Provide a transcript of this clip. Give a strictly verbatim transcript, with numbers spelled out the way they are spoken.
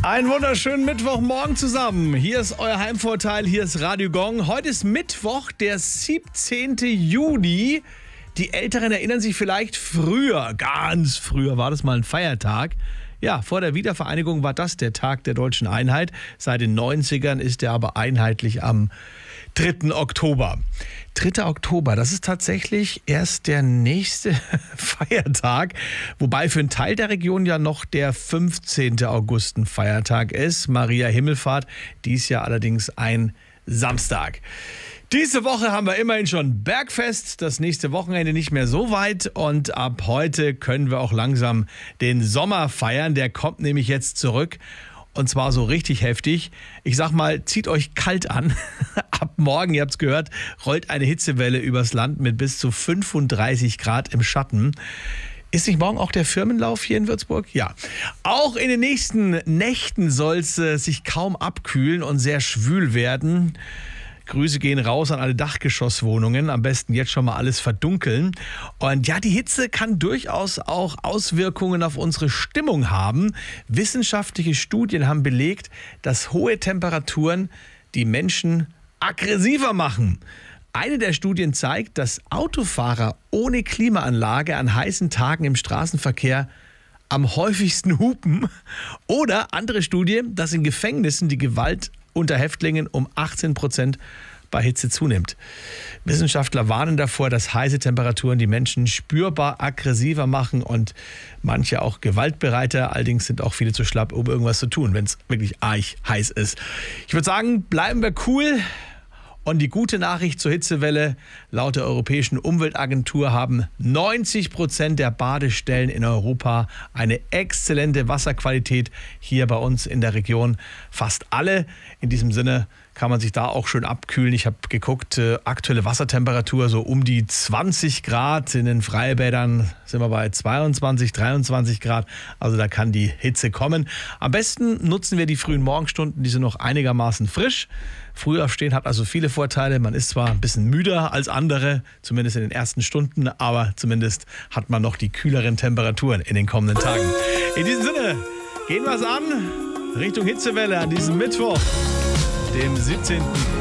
Einen wunderschönen Mittwochmorgen zusammen. Hier ist euer Heimvorteil, hier ist Radio Gong. Heute ist Mittwoch, der siebzehnten Juni. Die Älteren erinnern sich vielleicht früher, ganz früher war das mal ein Feiertag. Ja, vor der Wiedervereinigung war das der Tag der deutschen Einheit. Seit den neunzigern ist er aber einheitlich am dritten Oktober. dritter Oktober, das ist tatsächlich erst der nächste Feiertag, wobei für einen Teil der Region ja noch der fünfzehnten August ein Feiertag ist. Maria Himmelfahrt, dies Jahr allerdings ein Samstag. Diese Woche haben wir immerhin schon Bergfest, das nächste Wochenende nicht mehr so weit und ab heute können wir auch langsam den Sommer feiern. Der kommt nämlich jetzt zurück und zwar so richtig heftig. Ich sag mal, zieht euch kalt an. Ab morgen, ihr habt es gehört, rollt eine Hitzewelle übers Land mit bis zu fünfunddreißig Grad im Schatten. Ist nicht morgen auch der Firmenlauf hier in Würzburg? Ja. Auch in den nächsten Nächten soll es äh, sich kaum abkühlen und sehr schwül werden. Grüße gehen raus an alle Dachgeschosswohnungen. Am besten jetzt schon mal alles verdunkeln. Und ja, die Hitze kann durchaus auch Auswirkungen auf unsere Stimmung haben. Wissenschaftliche Studien haben belegt, dass hohe Temperaturen die Menschen aggressiver machen. Eine der Studien zeigt, dass Autofahrer ohne Klimaanlage an heißen Tagen im Straßenverkehr am häufigsten hupen. Oder andere Studie, dass in Gefängnissen die Gewalt unter Häftlingen um achtzehn Prozent bei Hitze zunimmt. Wissenschaftler warnen davor, dass heiße Temperaturen die Menschen spürbar aggressiver machen und manche auch gewaltbereiter. Allerdings sind auch viele zu schlapp, um irgendwas zu tun, wenn es wirklich arg heiß ist. Ich würde sagen, bleiben wir cool. Und die gute Nachricht zur Hitzewelle: Laut der Europäischen Umweltagentur haben neunzig Prozent der Badestellen in Europa eine exzellente Wasserqualität. Hier bei uns in der Region fast alle. In diesem Sinne kann man sich da auch schön abkühlen. Ich habe geguckt, äh, aktuelle Wassertemperatur so um die zwanzig Grad. In den Freibädern sind wir bei zweiundzwanzig, dreiundzwanzig Grad. Also da kann die Hitze kommen. Am besten nutzen wir die frühen Morgenstunden, die sind noch einigermaßen frisch. Früh aufstehen hat also viele Vorteile. Man ist zwar ein bisschen müder als andere, zumindest in den ersten Stunden, aber zumindest hat man noch die kühleren Temperaturen in den kommenden Tagen. In diesem Sinne, gehen wir es an Richtung Hitzewelle an diesem Mittwoch, dem siebzehnten